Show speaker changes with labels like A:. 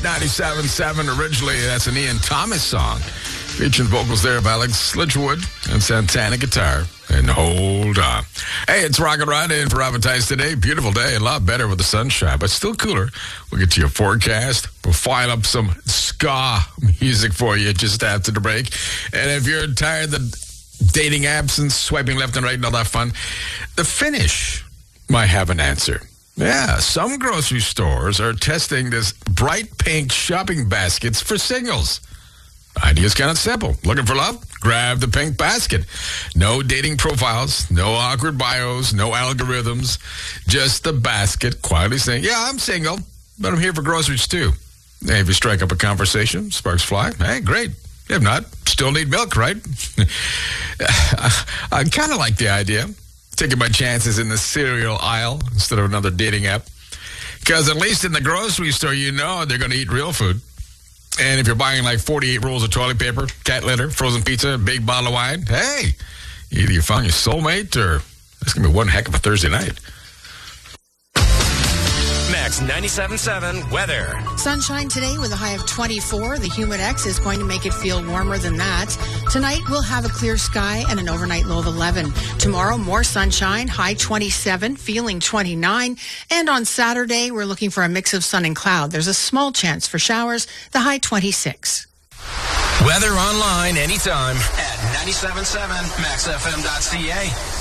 A: 97.7 originally, that's an Ian Thomas song. Featuring vocals there of Alex Litchwood and Santana guitar. And hold on. Hey, it's Rocket Rod in for Advertise today. Beautiful day, a lot better with the sunshine, but still cooler. We'll get to your forecast. We'll file up some ska music for you just after the break. And if you're tired of the dating apps and swiping left and right and all that fun, the Finish might have an answer. Yeah, some grocery stores are testing this bright pink shopping baskets for singles. The idea is kind of simple. Looking for love? Grab the pink basket. No dating profiles, no awkward bios, no algorithms. Just the basket quietly saying, yeah, I'm single, but I'm here for groceries too. Hey, if you strike up a conversation, sparks fly, hey, great. If not, still need milk, right? I kind of like the idea. Taking my chances in the cereal aisle instead of another dating app. Because at least in the grocery store, you know they're going to eat real food. And if you're buying like 48 rolls of toilet paper, cat litter, frozen pizza, a big bottle of wine, hey, either you found your soulmate or it's going to be one heck of a Thursday night.
B: Max 97.7 weather.
C: Sunshine today with a high of 24. The humid X is going to make it feel warmer than that. Tonight we'll have a clear sky and an overnight low of 11. Tomorrow more sunshine, high 27, feeling 29. And on Saturday we're looking for a mix of sun and cloud. There's a small chance for showers, the high 26.
B: Weather online anytime at 97.7maxfm.ca.